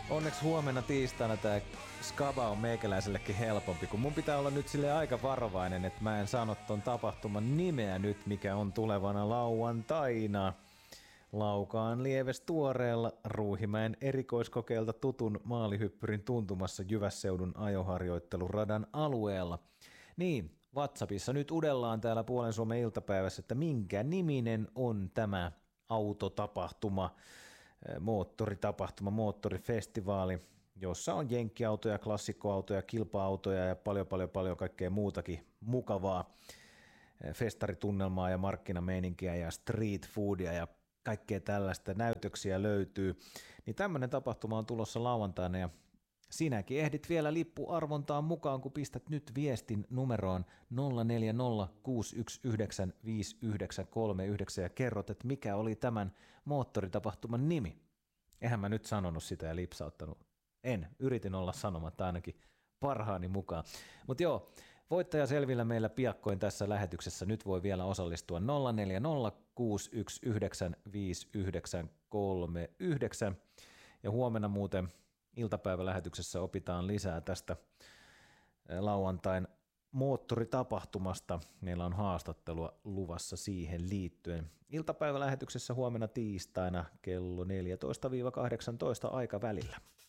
Onneksi huomenna tiistaina tää skaba on meikäläisellekin helpompi, kun mun pitää olla nyt sille aika varovainen, että mä en sano ton tapahtuman nimeä nyt, mikä on tulevana lauantaina. Laukaan lieves tuoreella Ruuhimäen erikoiskokeelta tutun maalihyppyrin tuntumassa Jyvässeudun ajoharjoitteluradan alueella. Niin, WhatsAppissa nyt udellaan täällä Puolen Suomen iltapäivässä, että minkä niminen on tämä autotapahtuma, moottoritapahtuma, moottorifestivaali, jossa on jenkkiautoja, klassikkoautoja, kilpa-autoja ja paljon kaikkea muutakin mukavaa festaritunnelmaa ja markkinameininkiä ja street foodia ja kaikkea tällaista, näytöksiä löytyy. Niin tämmöinen tapahtuma on tulossa lauantaina ja sinäkin ehdit vielä lippuarvontaan mukaan, kun pistät nyt viestin numeroon 0406195939 ja kerrot, että mikä oli tämän moottoritapahtuman nimi. Eihän mä nyt sanonut sitä ja lipsauttanut. Yritin olla sanomatta ainakin parhaani mukaan. Mutta joo, voittaja selvillä meillä piakkoin tässä lähetyksessä. Nyt voi vielä osallistua 0406195939 ja huomenna muuten iltapäivälähetyksessä opitaan lisää tästä lauantain moottoritapahtumasta. Meillä on haastattelua luvassa siihen liittyen. Iltapäivälähetyksessä huomenna tiistaina kello 14-18 aikavälillä.